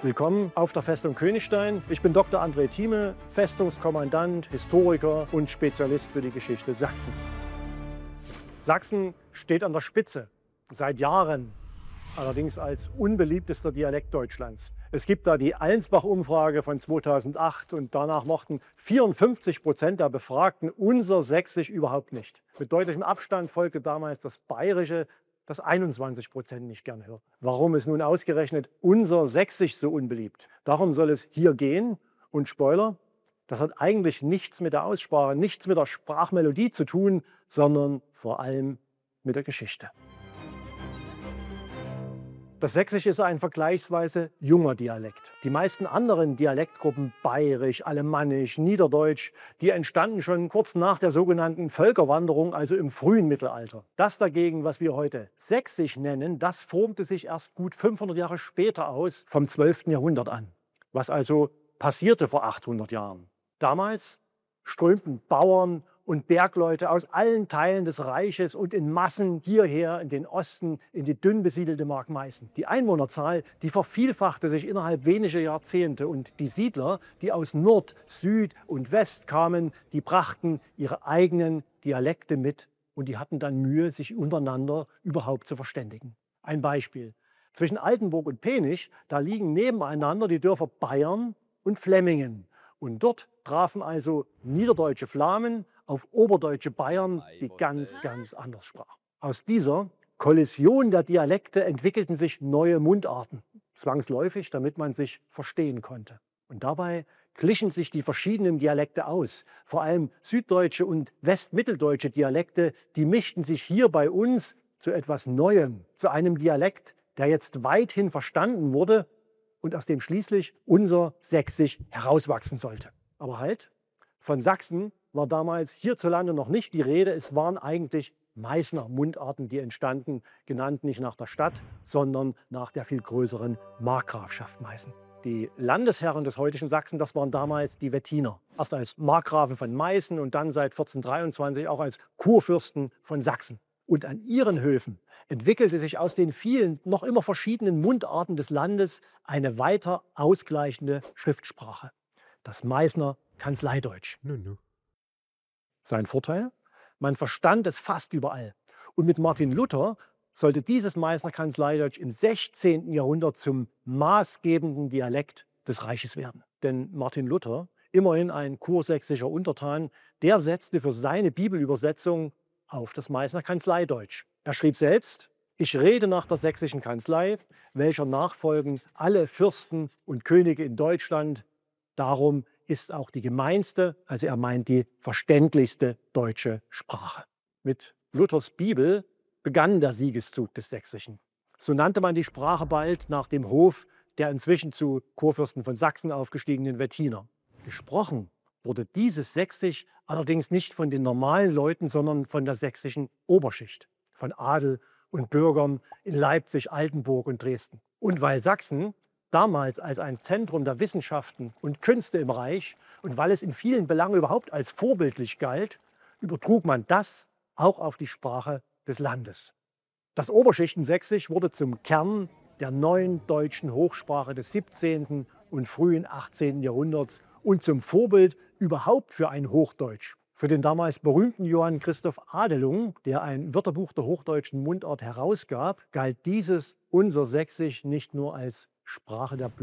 Willkommen auf der Festung Königstein. Ich bin Dr. André Thieme, Festungskommandant, Historiker und Spezialist für die Geschichte Sachsens. Sachsen steht an der Spitze, seit Jahren, allerdings als unbeliebtester Dialekt Deutschlands. Es gibt da die Allensbach-Umfrage von 2008 und danach mochten 54% der Befragten unser Sächsisch überhaupt nicht. Mit deutlichem Abstand folgte damals das Bayerische, das 21% nicht gern hört. Warum ist nun ausgerechnet unser Sächsisch so unbeliebt? Darum soll es hier gehen. Und Spoiler, das hat eigentlich nichts mit der Aussprache, nichts mit der Sprachmelodie zu tun, sondern vor allem mit der Geschichte. Das Sächsische ist ein vergleichsweise junger Dialekt. Die meisten anderen Dialektgruppen, Bayerisch, Alemannisch, Niederdeutsch, die entstanden schon kurz nach der sogenannten Völkerwanderung, also im frühen Mittelalter. Das dagegen, was wir heute Sächsisch nennen, das formte sich erst gut 500 Jahre später aus, vom 12. Jahrhundert an. Was also passierte vor 800 Jahren? Damals strömten Bauern und Bergleute aus allen Teilen des Reiches und in Massen hierher in den Osten, in die dünn besiedelte Mark Meißen. Die Einwohnerzahl, die vervielfachte sich innerhalb weniger Jahrzehnte und die Siedler, die aus Nord, Süd und West kamen, die brachten ihre eigenen Dialekte mit und die hatten dann Mühe, sich untereinander überhaupt zu verständigen. Ein Beispiel. Zwischen Altenburg und Penich, da liegen nebeneinander die Dörfer Bayern und Flemmingen. Und dort trafen also niederdeutsche Flamen auf oberdeutsche Bayern, die ganz anders sprachen. Aus dieser Kollision der Dialekte entwickelten sich neue Mundarten, zwangsläufig, damit man sich verstehen konnte. Und dabei glichen sich die verschiedenen Dialekte aus. Vor allem süddeutsche und westmitteldeutsche Dialekte, die mischten sich hier bei uns zu etwas Neuem, zu einem Dialekt, der jetzt weithin verstanden wurde und aus dem schließlich unser Sächsisch herauswachsen sollte. Aber halt, von Sachsen war damals hierzulande noch nicht die Rede. Es waren eigentlich Meißner Mundarten, die entstanden, genannt nicht nach der Stadt, sondern nach der viel größeren Markgrafschaft Meißen. Die Landesherren des heutigen Sachsen, das waren damals die Wettiner. Erst als Markgrafen von Meißen und dann seit 1423 auch als Kurfürsten von Sachsen. Und an ihren Höfen entwickelte sich aus den vielen, noch immer verschiedenen Mundarten des Landes eine weiter ausgleichende Schriftsprache. Das Meißner Kanzleideutsch. Sein Vorteil? Man verstand es fast überall. Und mit Martin Luther sollte dieses Meißner Kanzleideutsch im 16. Jahrhundert zum maßgebenden Dialekt des Reiches werden. Denn Martin Luther, immerhin ein kursächsischer Untertan, der setzte für seine Bibelübersetzung auf das Meißner Kanzleideutsch. Er schrieb selbst: Ich rede nach der sächsischen Kanzlei, welcher nachfolgen alle Fürsten und Könige in Deutschland. Darum ist auch die gemeinste, also er meint die verständlichste deutsche Sprache. Mit Luthers Bibel begann der Siegeszug des Sächsischen. So nannte man die Sprache bald nach dem Hof der inzwischen zu Kurfürsten von Sachsen aufgestiegenen Wettiner. Gesprochen wurde dieses Sächsisch allerdings nicht von den normalen Leuten, sondern von der sächsischen Oberschicht, von Adel und Bürgern in Leipzig, Altenburg und Dresden. Und weil Sachsen damals als ein Zentrum der Wissenschaften und Künste im Reich und weil es in vielen Belangen überhaupt als vorbildlich galt, übertrug man das auch auf die Sprache des Landes. Das Oberschichtensächsisch wurde zum Kern der neuen deutschen Hochsprache des 17. und frühen 18. Jahrhunderts und zum Vorbild überhaupt für ein Hochdeutsch. Für den damals berühmten Johann Christoph Adelung, der ein Wörterbuch der hochdeutschen Mundart herausgab, galt dieses unser Sächsisch nicht nur als Sprache der